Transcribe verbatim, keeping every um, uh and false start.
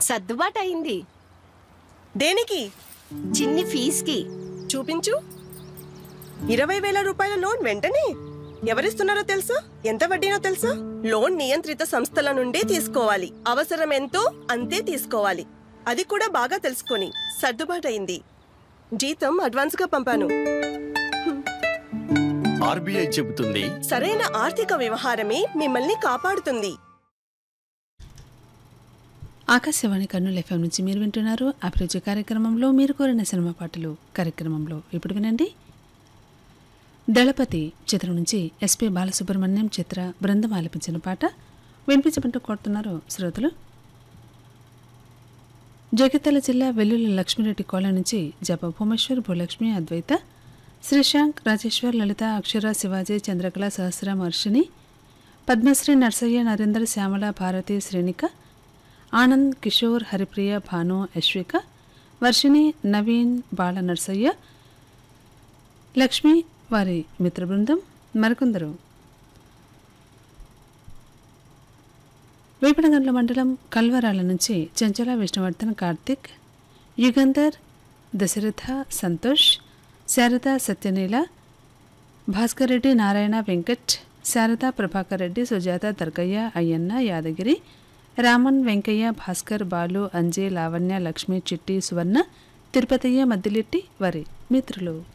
సర్దుబాటు అయింది. దేనికి? చిన్ని ఫీజుకి. చూపించు. ఇరవై వేల రూపాయల లోన్ వెంటనే ఎవరిస్తున్నారో తెలుసా? ఎంత వడ్డీనో తెలుసా? లోన్ నియంత్రిత సంస్థల నుండి తీసుకోవాలి. అవసరం ఎంతో అంతే తీసుకోవాలి. అది కూడా బాగా తెలుసుకొని సర్దుబాటు అయింది. జీతం అడ్వాన్స్ గా పంపాను. ఆర్బీఐ చెబుతుంది, సరైన ఆర్థిక వ్యవహారమే మిమ్మల్ని కాపాడుతుంది. ఆకాశవాణి కర్నూలు ఎఫ్ఎం నుంచి మీరు వింటున్నారు అభిరుచి కార్యక్రమంలో మీరు కోరిన సినిమా పాటలు కార్యక్రమంలో ఇప్పుడు వినండి. దళపతి చిత్రం నుంచి ఎస్పి బాలసుబ్రహ్మణ్యం చిత్ర బృందం ఆలపించిన పాట వినిపించమంటూ కోరుతున్నారు శ్రోతలు. జగిత్యాల జిల్లా వెల్లుల్లి లక్ష్మీరెడ్డి కోళ్ళ నుంచి జప భూమేశ్వర్, భూలక్ష్మి, అద్వైత, శ్రీశాంక్, రాజేశ్వర్, లలిత, అక్షర, శివాజీ, చంద్రకళ, సహస్ర, మర్షిని, పద్మశ్రీ, నర్సయ్య, నరేందర్, శ్యామల, భారతి, శ్రేణిక, ఆనంద్, కిషోర్, హరిప్రియ, భాను, యశ్విక, వర్షిణి, నవీన్, బాల, నర్సయ్య, లక్ష్మి, వారి మిత్ర బృందం, మరికొందరు. వేపనగండ్ల మండలం కల్వరాల నుంచి చంచల, విష్ణువర్ధన్, కార్తిక్, యుగంధర్, దశరథ, సంతోష్, శారద, సత్యనీల, భాస్కర్ రెడ్డి, నారాయణ, వెంకట్, శారద, ప్రభాకర్ రెడ్డి, సుజాత, దర్గయ్య, అయ్యన్న, యాదగిరి, రామన్, వెంకయ్య, భాస్కర్, బాలు, అంజే, లావణ్య, లక్ష్మి, చిట్టి, సువర్ణ, తిరుపతయ్య, మద్దిలెట్టి, వారి మిత్రులు.